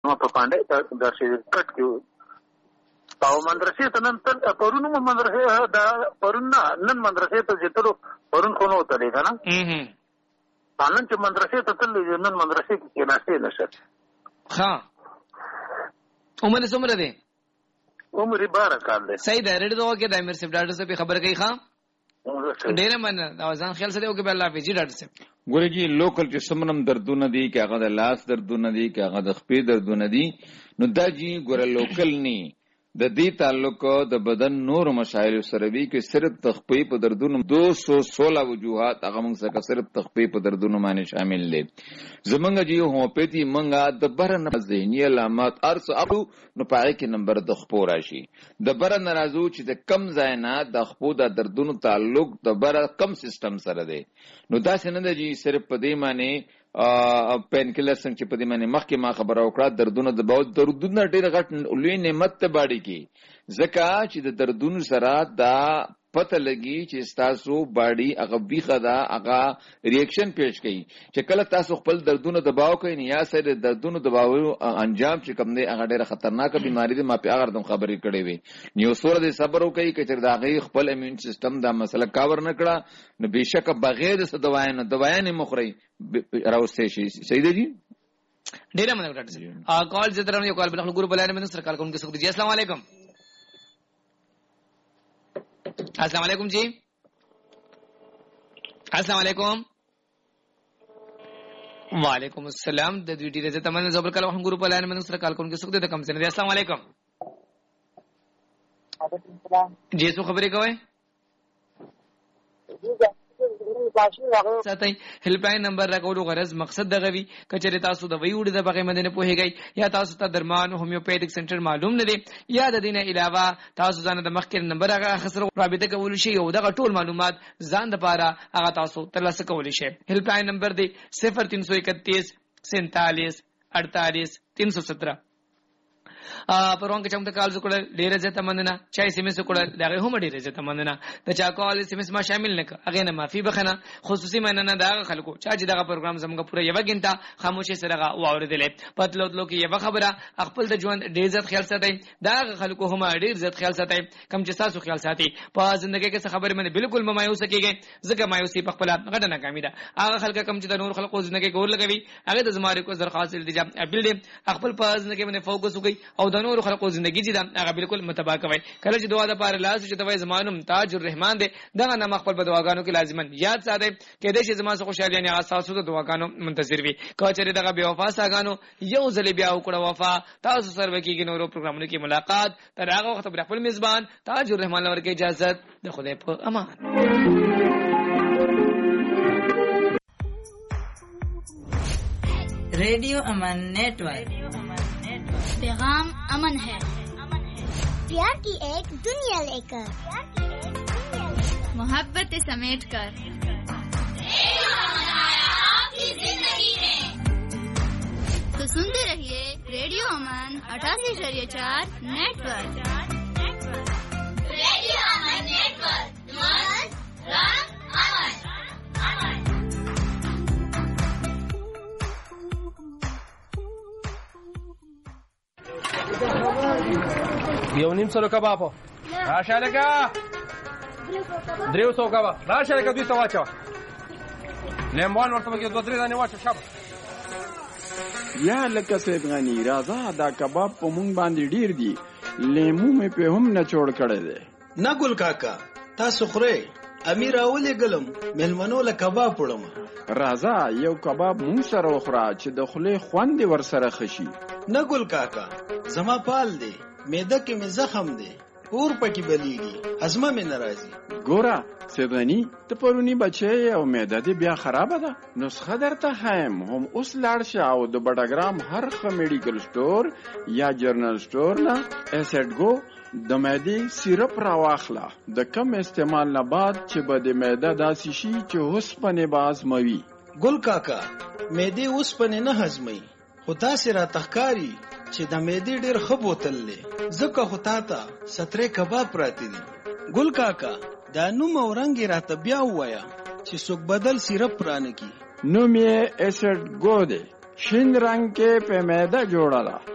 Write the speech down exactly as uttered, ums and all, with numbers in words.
نو په باندې د شي کټ کیو او مدرسې ته نن تل پرون مو مدرسې دا پرون نن مدرسې ته ځتلو پرون خو نو تلې کنه اه نن چې مدرسې ته تلې نن مدرسې کې ناشې نشه ها عمر څومره دی؟ عمر بارہ کال دی. صحیح ده. ریډ دوه کې د امیر صاحب ډاکټر صاحب خبر کوي. ښا ډېر مننه. دا ځان خیال سره وکړه. الله حافظ ډاکټر صاحب. ګورې جی لوکل چې سمنم دردونه دي کې هغه د لاس دردونه دي کې هغه د خپې دردونه دي نو دا جی ګوره لوکل ني د دې تعلق د بدن نور مسائل سره وی کې صرف تخپې په دردونو دو سو سولہ وجوهات هغه موږ څخه صرف تخپې په دردونو باندې شامل دي. زمونږ جی هوموپیتي منګه د برن ذهنی علامات ارس ابو نو پای کې نمبر د خپو راشي د برن ناراضو چې د کم ځاینا د خپو د دردونو تعلق د بر کم سیستم سره دی نو دا څنګه دی جی صرف په دې معنی ا پین کلر څنګه چې په دې معنی مخکې ما خبره وکړه دردونه د باور دردونه ډېر غټ لوی نعمت ته باندې کی زکه چې د دردونو سره دا پته لګي چې تاسو باډي هغه بیخه دا هغه ریاکشن پیش کوي چې کله تاسو خپل دردونو دباو کوي نه یا سره دردونو دباو انجام چې کوم دی هغه ډیره خطرناک بیماری دی. ما په هغه دم خبرې کړې وي نیو سور دې صبر وکړي چې تر داغه خپل امون سیستم دا مسله کاور نه کړه نو بهشکه بغیر د دوايان نه دوايان مخري راوستي شي. صحیح دی جی ډیره مننه ډاکټر صاحب. ا کال زترم یو کال بل ګروپ لاین میں سرکار کوم کې سو دي. السلام علیکم. السلام علیکم جی. السلام علیکم. وعلیکم السلام. د دوی ډیره ته مننه زبر کله هم ګروپ لاین میں سرکار کوم کې سو دي کم څنګه. السلام علیکم. وعلیکم السلام. جی څه خبرې کوئ؟ ساتي هیلپ لاین نمبر راکولو غرض مقصد دغه وی کچره تاسو د وی وړ د بغې مدینه پوهیږئ یا تاسو ته درمان هومیوپیتیک سنټر معلوم نه دی یا د دینه علاوه تاسو ځان د مخکې نمبر هغه خسر رابطه کول شي او دغه ټول معلومات ځان د پاره هغه تاسو ترلاسه کول شي. هیلپ لاین نمبر دی صفر تین سو اکتیس سینتالیس اڑتالیس تین سو سترہ. پرون کې چم ته کال وکړل ډیره زته مننه چا اس ام اس وکړل دغه هم ډیره زته مننه د چا کال اس ام اس ما شامل نه هغه نه معافي بخنه خصوصي مننه دا خلکو چا چې دغه پروګرام زموږ پوره یو غنټه خاموشي سره واوریدل پتلو تلو کې یو خبره خپل د ژوند ډیر عزت خیال ساتي دا خلکو هم ډیر عزت خیال ساتي کم چې تاسو خیال ساتي په ژوندۍ کې څه خبره منه بالکل مایوس کیږي ځکه مایوسي په خپل غټه ناکامي ده. هغه خلک کم چې د نور خلکو ژوندۍ کې ګور لګوي هغه د زماره کو درخواست دي چې ابل دې خپل په ژوندۍ کې باندې فوکس وکړي او د نور خلکو زندگی چې دا هغه بالکل متبا کوي. کله چې دعا د پاره لاس چې دوی زمانم تاج الرحمن دی دغه نام خپل په دعاګانو کې لازمن یاد ساته کې دې چې زما څخه خوشاله یعنی اساسو د دعاګانو منتظر وي. کچره دغه بے وفا ساګانو یو ځل بیا وکړه وفا تاسو سره وکیږي نورو پروګرامونو کې ملاقات تر هغه وخت پر خپل میزبان تاج الرحمن لور کې اجازه د خدای په امان. रेडियो अमन नेटवर्क पैगाम अमन है प्यार की एक दुनिया लेकर मोहब्बत समेट कर आपकी जिंदगी में तो सुनते रहिए रेडियो अमन अठासी शरीय चार नेटवर्क. रेडियो अमन नेटवर्क یو نیم سلو کباب راشه لکه دریو سو کباب راشه لکه دوی ته واچوه لیمبان ورته وکړه دوه درې دانې واچوه شابه یا لکه سید غنی راځه دا کباب په مونږ باندې ډیر دي لیمو مې په هم نه چوړ کړی دی. نه ګل کاکا تاسو خورئ امیر اولې ګلم مېلمنو له کباب وړم. راځه یو کباب مونږ سره وخوره چې د خولې خوند ور سره خشي. نه ګل کاکا زما پال دی معده کې مې زخم دی اور پکې بلیږي هضمه مې ناراضي. ګوره سیدغنی ته پرونی بچی او معده دې بیا خرابه ده نسخه درته هم هم اوس لاړ شه او د بډاګرام هر خ میډیکل سٹور یا جرنل سٹور نه اسید گو د معدې سیرپ را واخله د کم استعمال نه بعد چې به د معده داسې شي چې اوسپنې باز موي. ګل کاکا معدې اوسپنې نه هضمي خو تاسې را تخکاری چې د معدې ډېر ښه بوتل دی ځکه خو تا ته سترې کباب پراته دي. ګل کاکا دا نوم او رنګ یې راته بیا ووایه چې څوک بدل سیرپ رانه کی. نوم یې اسید گو دی شین رنگ کې په معده جوړه ده.